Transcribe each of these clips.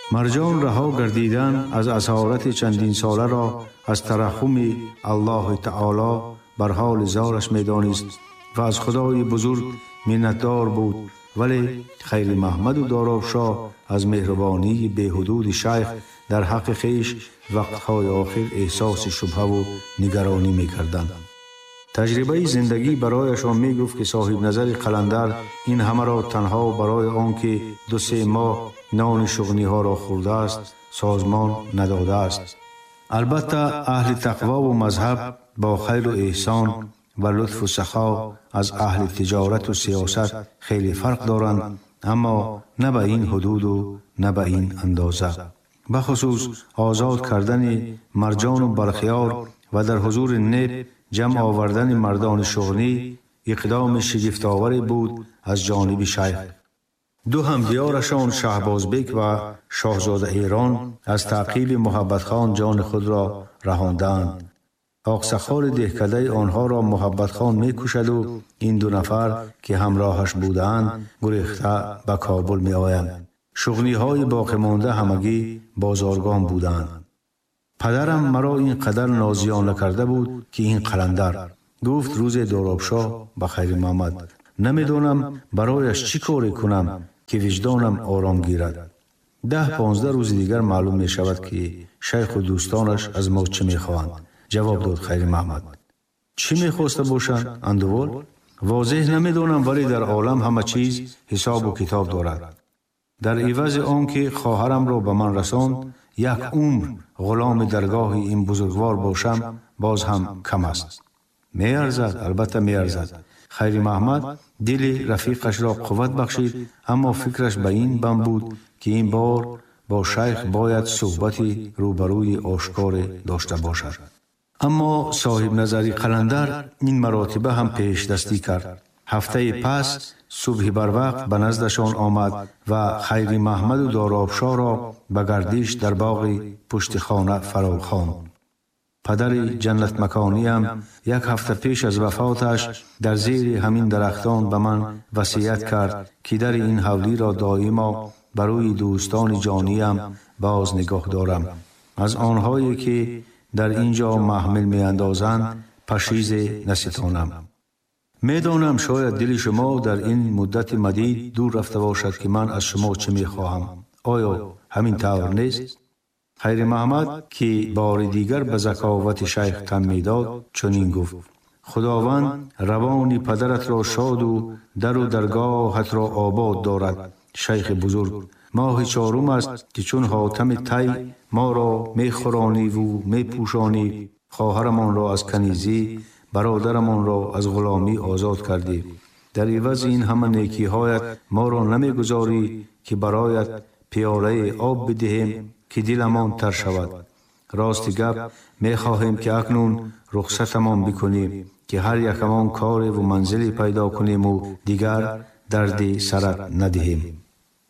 مرجان رها گردیدن از اسارت چندین ساله را از ترحم الله تعالی بر حال زارش می‌دانست و از خدای بزرگ منتدار بود. ولی خیر محمد و دارابشاه از مهربانی بی‌حدود شیخ در حق خیش وقتهای آخر احساس شبهه و نگرانی می‌کردند. تجربه زندگی برایشان می‌گفت که صاحب نظر قلندر این همه را تنها برای آنکه 2-3 ماه نان شغنی ها را خورده است سازمان نداده است. البته اهل تقوا و مذهب با خیر و احسان و لطف و سخا از اهل تجارت و سیاست خیلی فرق دارند، اما نه به این حدود و نه به این اندازه. بخصوص آزاد کردن مرجان و برخیار و در حضور نیب جمع آوردن مردان شغنی اقدام شگفت‌آوری بود از جانب شیخ. 2 همدیارشان شهبازبک و شاهزاده ایران از تعقیب محبت خان جان خود را رهاندند. آقسخال دهکده آنها را محبت خان می کشد و این 2 نفر که همراهش بودند گریخته به کابل می آیند. شغنی های باقی مانده همگی بازارگان بودند. پدرم مرا این قدر نازیانه کرده بود که این قلندر گفت روز دارابشاه به خیر محمد نمیدونم برایش چی کاری کنم که وجدانم آرام گیرد. 10-15 روز دیگر معلوم می شود که شیخ و دوستانش از ما چه می خواهند. جواب داد خیر محمد. چی می خواسته باشند؟ اندوال؟ واضح نمیدونم، ولی در عالم همه چیز حساب و کتاب دارد. در عوض آن که خواهرم را به من رساند 1 عمر غلام درگاه این بزرگوار باشم باز هم کم است. می ارزد، البته می ارزد. خیر محمد دل رفیقش را قوت بخشید، اما فکرش به این بم بود که این بار با شیخ باید صحبتی روبروی آشکار داشته باشد. اما صاحب نظری قلندر این مراتبه هم پیش دستی کرد. هفته پس صبح بر وقت به نزدشان آمد و خیر محمد و دارابشاه را به گردش در باغ پشت خانه فرا خواند. پدر جنت مکانی هم 1 هفته پیش از وفاتش در زیر همین درختان به من وصیت کرد که در این حولی را دائما برای دوستان جانیم باز نگاه دارم. از آنهایی که در اینجا محمل می اندازند پشیز نستانم. میدانم شاید دل شما در این مدت مدید دور رفته باشد که من از شما چه می خواهم. آیا همین طور نیست؟ خیر محمد که بار دیگر به ذکاوت شیخ تن میداد چنین گفت: خداوند روان پدرت را شاد و در و درگاهت را آباد دارد. شیخ بزرگ، ماه 4 است که چون حاتم طی ما را می خورانی و می پوشانی. خواهرمان را از کنیزی، برادرمان را از غلامی آزاد کردی. در عوض این همه نیکی هایت ما را نمی گذاری که برایت پیاله آب بدهیم که دلمان تر شود. راست گپ می خواهیم که اکنون رخصتمان بکنیم که هر یکمان کار و منزلی پیدا کنیم و دیگر درد سرت ندهیم.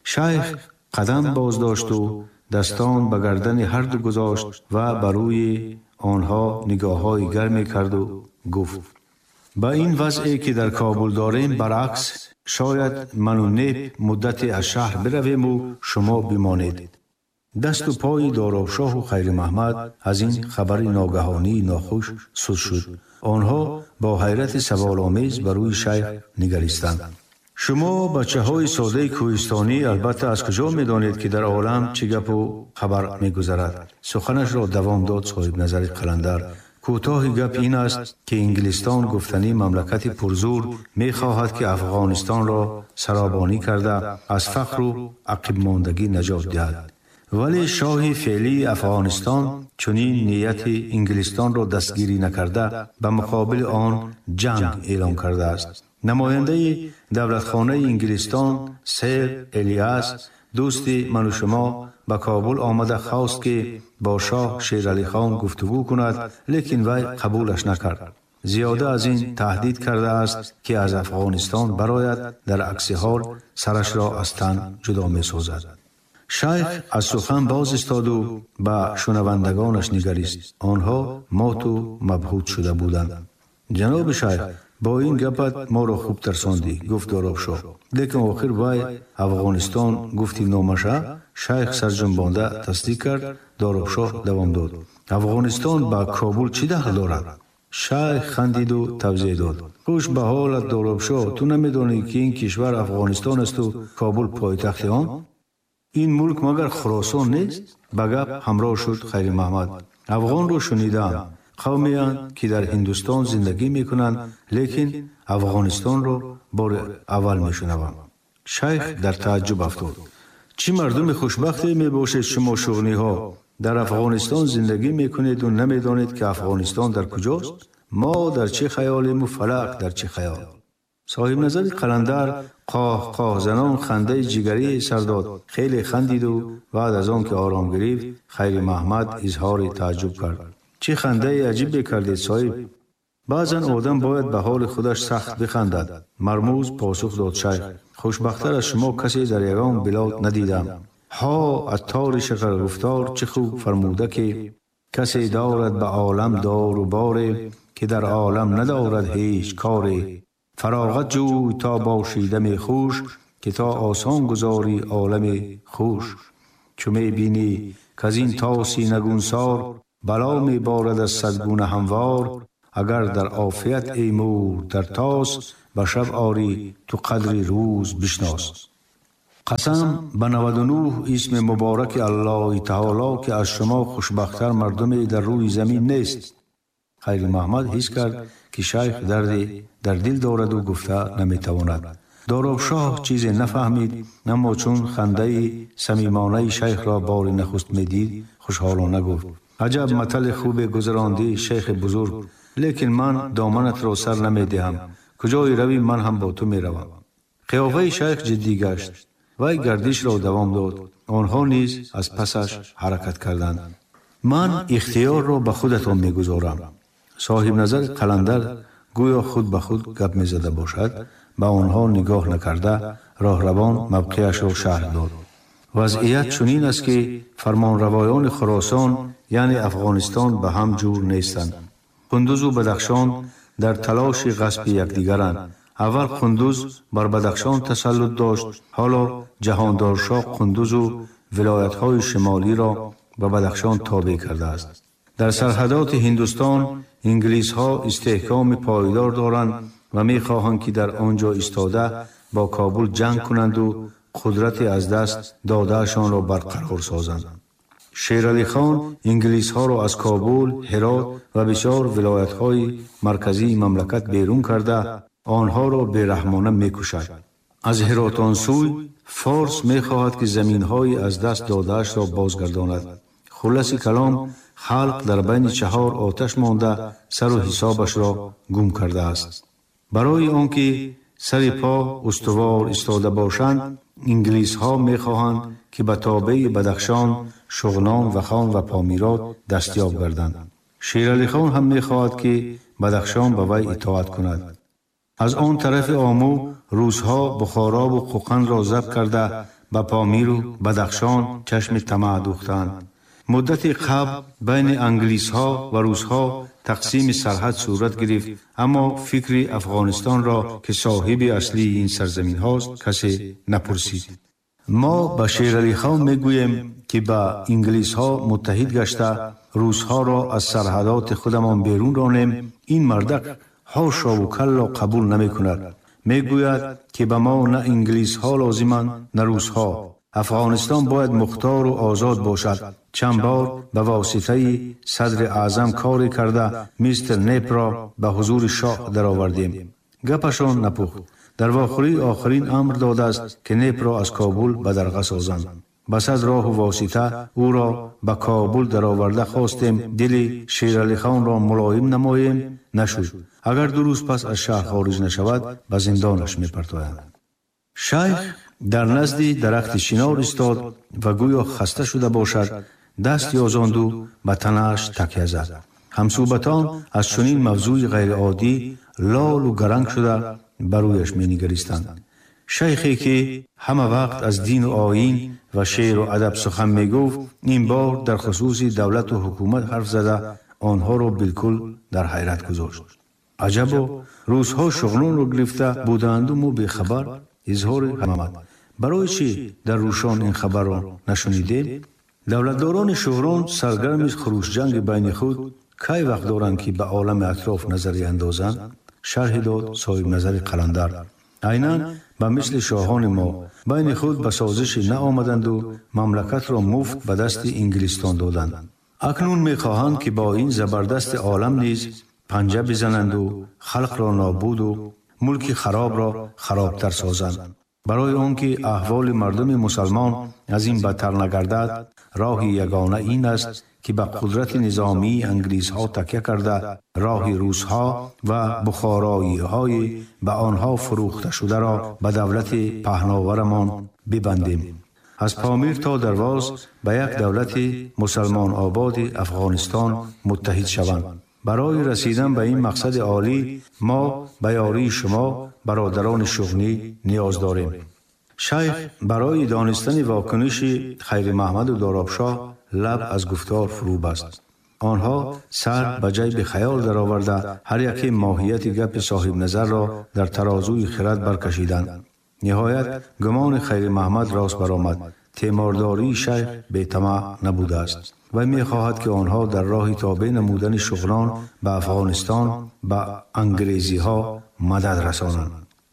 شیخ قدم باز داشت و دستان به گردن هر دو گذاشت و بروی آنها نگاه های گرمی کرد و گفت: با این وضعی که در کابل داریم برعکس، شاید من و نیب مدتی از شهر برویم و شما بمانید. دست و پای دارابشاه و خیر محمد از این خبر ناگهانی ناخوش سست شد. آنها با حیرت سوال‌آمیز بر روی شیخ نگریستند. شما بچه های ساده کوهستانی البته از کجا می دانید که در عالم چه گپ و خبر می گذرد؟ سخنش را دوام داد صاحب نظر قلندر. کوتاه گپ این است که انگلستان گفتنی مملکت پرزور می خواهد که افغانستان را سرابانی کرده از فقر و عقب ماندگی نجات دهد. ولی شاه فعلی افغانستان چنین نیت انگلستان را دستگیری نکرده، به مقابل آن جنگ اعلام کرده است. نماینده دولتخانه انگلستان سر الیاس دوست من و شما به کابل آمده خواست که با شاه شیرعلی خان گفتگو کند، لیکن وی قبولش نکرد. زیاده از این تهدید کرده است که از افغانستان برآید، در عکس حال سرش را از تن جدا می سازد. شیخ از سخن باز استاد و به شنوندگانش نگریست. آنها مات و مبهوت شده بودند. جناب شیخ، با این گپت ما را خوب ترساندی، گفت دارابشاه. لیکن آخر وای افغانستان گفتی نامشه. شیخ سرجنبانده تصدیق کرد. دارابشاه دوام داد: افغانستان با کابل چی دخل دارد؟ شیخ خندید و توضیح داد: خوش به حالت دارابشاه، تو نمیدانی که این کشور افغانستان است و کابل پایتخت آن؟ این ملک مگر خراسان نیست؟ به گپ همراه شد خیر محمد: افغان رو شنیدم، قومی اند که در هندوستان زندگی میکنند، لیکن افغانستان رو بار اول میشنوم. شیخ در تعجب افتاد: چی مردم خوشبختی می باشید شما شغنی ها در افغانستان زندگی میکنید و نمیدانید که افغانستان در کجاست؟ ما در چه خیالیم و فلک در چه خیال؟ صاحب نظر قلندر قاه قاه زنان خنده جگری سر داد. خیلی خندید و بعد از آن که آرام گرفت خیر محمد اظهار تعجب کرد: چه خنده عجیب کردید صاحب؟ بعضن آدم باید به حال خودش سخت بخندد. مرموز پاسخ داد شیخ: خوشبختر از شما کسی در یگان بلاد ندیدم. ها عطار شکر گفتار چه خوب فرموده که کسی دارد به عالم دار و باره، که در عالم ندارد هیچ کاره. فراغت جوی تا باشی دم خوش، که تا آسان گذاری عالم خوش. چو می بینی که از این تاسی نگونسار، بلا می بارد از صدگونه هموار. اگر در عافیت ای مور در تاس، به شب آری تو قدر روز بشناس. قسم به 99 اسم مبارک الله تعالی که از شما خوشبختر مردمی در روی زمین نیست. خیر محمد حس کرد که شیخ دردی در دل دارد و گفته نمیتواند. دارابشاه چیزی نفهمید، اما چون خنده صمیمانه شیخ را بار نخست میدید خوشحالانه گفت: عجب مطل خوب گذراندی شیخ بزرگ، لیکن من دامنت را سر نمیدهم. کجای روی من هم با تو میروم. قیافه شیخ جدی گشت. وی گردش را دوام داد. آنها نیز از پسش حرکت کردند. من اختیار را به خودتان میگذارم. صاحب نظر قلندر گویا خود به خود گپ میزده باشد، به آنها نگاه نکرده راهروان موقعش را شرح داد. وضعیت چنین است که فرمانروایان خراسان یعنی افغانستان به هم جور نیستند. قندوز و بدخشان در تلاش غصب یکدیگرند. اول قندوز بر بدخشان تسلط داشت، حالا جهاندارشاه قندوز و ولایت‌های شمالی را به بدخشان تابع کرده است. در سرحدات هندوستان انگلیس ها استحکام پایدار دارند و می خواهند که در آنجا ایستاده با کابل جنگ کنند و قدرت از دست دادهشان را برقرار سازند. شیرعلی خان انگلیس ها را از کابل، هرات و بسیار ولایت های مرکزی مملکت بیرون کرده آنها را بیرحمانه می کشد. از هرات سوی فارس می خواهد که زمین های از دست دادهش را بازگرداند. خلاص کلام خلق در بین چهار آتش مانده سر و حسابش را گم کرده است. برای آنکه سر پا استوار ایستاده باشند انگلیس ها می خواهند که به تابع بدخشان، شغنان و خان و پامیرات دستیاب گردند. شیرعلی خان هم می خواهد که بدخشان به وی اطاعت کند. از آن طرف آمو روسها بخارا و قوقند را ضبط کرده به پامیر و بدخشان چشم طمع دوختند. مدت قبل بین انگلیس ها و روس ها تقسیم سرحد صورت گرفت، اما فکر افغانستان را که صاحب اصلی این سرزمین هاست کسی نپرسید. ما به شیرعلی خان میگوییم که با انگلیس ها متحد گشته روس ها را از سرحدات خودمان بیرون رانیم. این مردک حاشا و کلا قبول نمی کند. میگوید که به ما نه انگلیس ها لازمند نه روس ها. افغانستان باید مختار و آزاد باشد. چند بار به واسطه صدر اعظم کاری کرده میستر نیپ را به حضور شاه درآوردیم. گپشان نپخت. در واقعی آخرین امر داده است که نیپ را از کابل به درغه سازند. بس از راه و واسطه او را به کابل درآورده خواستیم دل شیرعلی خان را ملایم نماییم، نشد. اگر 2 روز پس از شهر خارج نشود به زندانش میپرتایند. شیخ در نزد درخت شینار ایستاد و گویا خسته شده باشد دست یازاند و به تنش تکیه زد. همصحبتان از چنین موضوع غیر عادی لال و گرنگ شده برویش می نگریستند. شیخی که همه وقت از دین و آیین و شعر و ادب سخن می گفت این بار در خصوص دولت و حکومت حرف زده آنها را بالکل در حیرت گذاشت. عجبا روزها شغلان رو گرفته بودند و ما بیخبر. اظهار حمامت: برای چی در روشان این خبر را نشنیدیم؟ دولتداران شهران سرگرم از خروش جنگ بین خود کی وقت دارند که به عالم اطراف نظری اندازند؟ شرح داد صاحب نظر قلندر. عیناً به مثل شاهان ما بین خود به سازش نآمدند و مملکت را مفت به دست انگلستان دادند. اکنون می‌خواهند که با این زبردست عالم نیز پنجه بزنند و خلق را نابود و ملک خراب را خرابتر سازند. برای آنکه احوال مردم مسلمان از این بدتر نگردد، راه یگانه این است که به قدرت نظامی انگلیس ها تکیه کرده راه روس ها و بخارایی های به آنها فروخته شده را به دولت پهناورمان ببندیم. از پامیر تا درواز به یک دولت مسلمان آباد افغانستان متحد شوند. برای رسیدن به این مقصد عالی ما به یاری شما برادران شغنی نیاز داریم. شیخ برای دانستن واکنش خیر محمد و دارابشاه لب از گفتار فرو بست. آنها سر به جیب خیال درآورده هر یک ماهیت گپ صاحب نظر را در ترازوی خرد برکشیدند. نهایت گمان خیر محمد راست برآمد. تیمارداری شیخ بی‌طمع نبوده است و می‌خواهد که آنها در راه تابع نمودن شغلان به افغانستان به انگریزی ها مدد رسانند.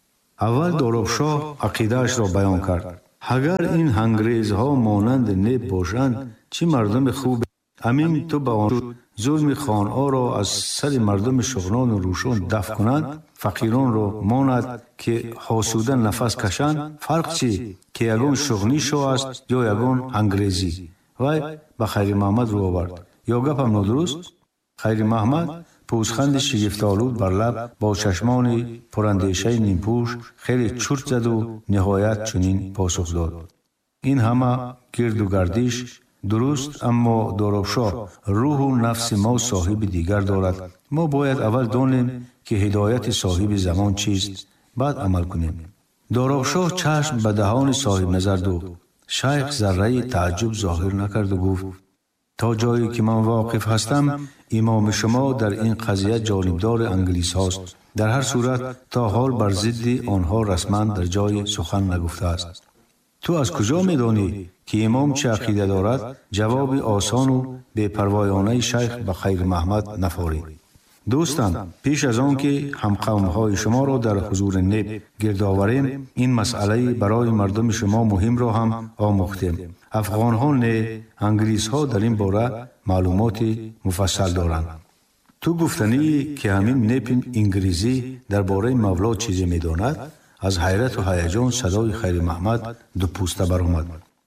اول دارابشاه عقیده‌اش را بیان کرد. اگر این انگریزها مانند نب باشند چه مردم خوب. امین تو به آن ظلم خانها را از سر مردم شغلان و روشان دفع کنند، فقیران را ماند که حاسوده نفس کشند. فرق چی که یگان شغلی شاه است یا یگان انگریزی؟ وای به خیر محمد رو آورد. یا گپم نادرست؟ خیر محمد پوزخند شگفت‌آلود بر لب با چشمان پراندیشه نیمپوش خیلی چرت زد و نهایت چنین پاسخ داد: این همه گرد و گردش درست، اما دارابشاه روح و نفس ما صاحب دیگر دارد. ما باید اول دانیم که هدایت صاحب زمان چیست، بعد عمل کنیم. دارابشاه چشم به دهان صاحب نظر دوخت. شیخ ذره تعجب ظاهر نکرد و گفت: تا جایی که من واقف هستم امام شما در این قضیه جانبدار انگلیس هاست. در هر صورت تا حال بر ضد آنها رسما در جای سخن نگفته است. تو از کجا می‌دانی که امام چه عقیده دارد؟ جواب آسان و بی‌پروایانه شیخ به خیر محمد نفارید. دوستان، پیش از آن که همقوم‌های شما را در حضور نب گرد آوریم، این مسئله برای مردم شما مهم را هم آموختیم. افغان‌ها نه انگلیس‌ها در این باره معلومات مفصل دارند. تو گفتنی که همین نب انگلیسی درباره مولا چیزی می‌داند؟ از حیرت و هیجان صدای خیر محمد دو پوسته برآمد.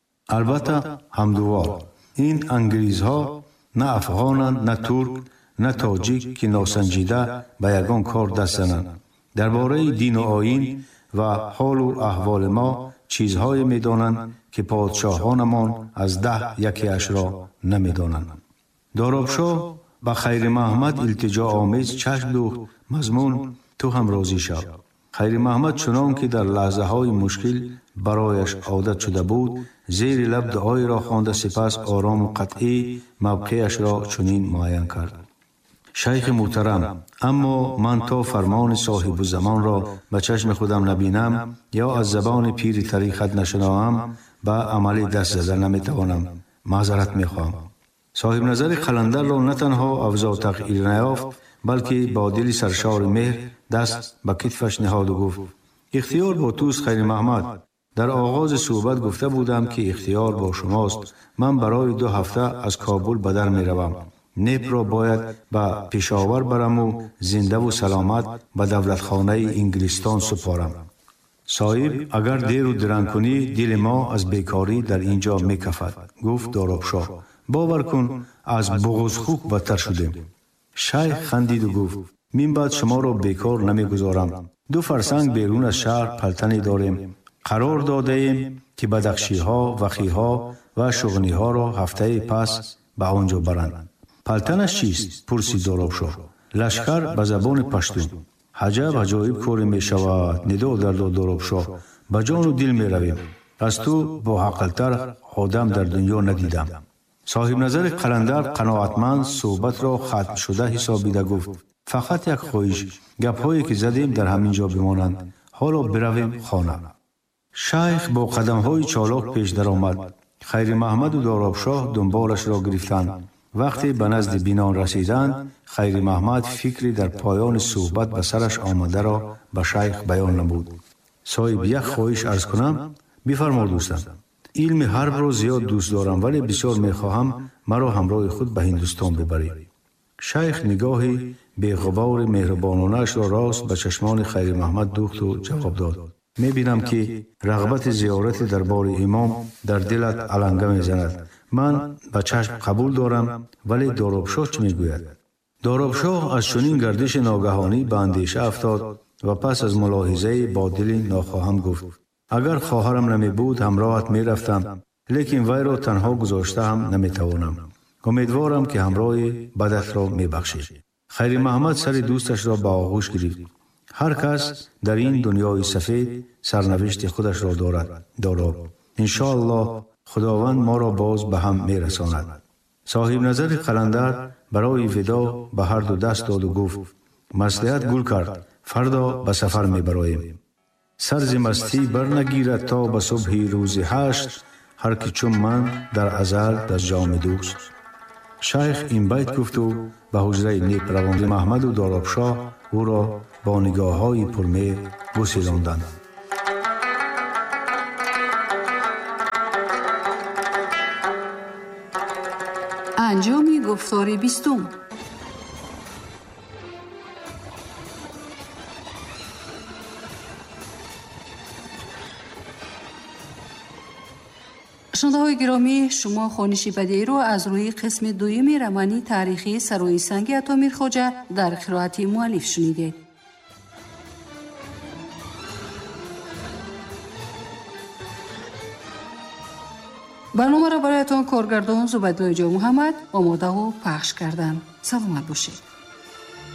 البته همدوار، این انگلیس‌ها نه افغانند، نه ترک، نه تاجیک که ناسنجیده به یگان کار دست زنند. درباره دین و آیین و حال و احوال ما چیزهای می‌دانند که پادشاهانمان از 10 یکی‌اش را نمی‌دانند. دارابشاه به خیر محمد التجا آمیز چشم دوخت. مضمون: تو هم راضی شو. خیر محمد چنان که در لحظه های مشکل برایش عادت شده بود زیر لب دعای را خوانده، سپس آرام و قطعی موقعش را چنین معین کرد: شیخ محترم، اما من تا فرمان صاحب زمان را به چشم خودم نبینم یا از زبان پیر طریقت نشنوم به عمل دست زدن نمیتوانم. معذرت میخواهم. صاحب نظر قلندر را نه تنها افزا تغییر نیافت بلکه با دل سرشار مهر دست به کتفش نهاد و گفت: اختیار با توست خیر محمد. در آغاز صحبت گفته بودم که اختیار با شماست. من برای 2 هفته از کابل به در می روم. نب را باید به پشاور برم و زنده و سلامت به دولتخانه انگلستان سپارم. صاحب اگر دیر و درنگ کنی دل ما از بیکاری در اینجا می کفد، گفت دارابشاه. باور کن از بغض خوک بدتر شدیم. شیخ خندید و گفت: من بعد شما را بیکار نمیگذارم. 2 فرسنگ بیرون از شهر پلتنی داریم. قرار داده ایم که بدخشی ها، وخی ها و شغنی ها را هفته پس به آنجا برند. پلتنش چیست؟ پرسید دارابشاه. لشکر به زبان پشتون. عجب عجایب کاری می شود. ندا در دارابشاه. به جان و دل می رویم. از تو با عقلتر آدم در دنیا ندیدم. صاحب نظر قلندر قناعتمند صحبت را ختم شده حسابیده گفت: فقط یک خواهش، گپ‌هایی که زدیم در همین جا بمانند. حالا برویم خانه. شیخ با قدم‌های چالاک پیش درآمد. خیر محمد و دارابشاه دنبالش را گرفتند. وقتی به نزد بینان رسیدند، خیر محمد فکری در پایان صحبت به سرش آمده را به شیخ بیان نمود. صاحب، یک خواهش عرض کنم؟ بفرما دوستم. علم حرب را زیاد دوست دارم، ولی بسیار می‌خواهم مرا همراه خود به هندوستان ببری. شیخ نگاهی بی‌غبار مهربانانه‌اش را راست به چشمان خیر محمد دوخت و جواب داد: می‌بینم که رغبت زیارت دربار امام در دلت علنگه می‌زند. من به چشم قبول دارم، ولی دارابشاه چه می‌گوید؟ دارابشاه از چنین گردش ناگهانی به اندیشه افتاد و پس از ملاحظه با دل ناخواهم گفت: اگر خواهرم نمی بود همراهت می رفتم، لیکن وی را تنها گذاشته هم نمی توانم. امیدوارم که همراه بدت را می بخشی. خیر محمد سر دوستش را به آغوش گرفت. هر کس در این دنیای سفید سرنوشت خودش را دارد. انشاءالله خداوند ما را باز به هم می رساند. صاحب نظر قلندر برای ودا به هر دو دست داد و گفت: مصلحت گل کرد، فردا به سفر می براییم. سرز مستی برنگیرد تا به صبح روز حشر، هر که چون من در ازل دست جام دوست. شیخ این بیت گفت و به حجره نیپ رواند. محمد و دارابشاه او را با نگاه‌های پرمهر گسیلاندند. انجام گفتار 20. شنونده‌های گرامی، شما خوانش بدیعی را از روی قسم دوم رمانی تاریخی سرای سنگ عطامیر خواجه در قرائت مؤلف شنیدید. برنامه را برایتان کارگردان زبدالله جان محمد آماده و پخش کردند. سلامت باشید.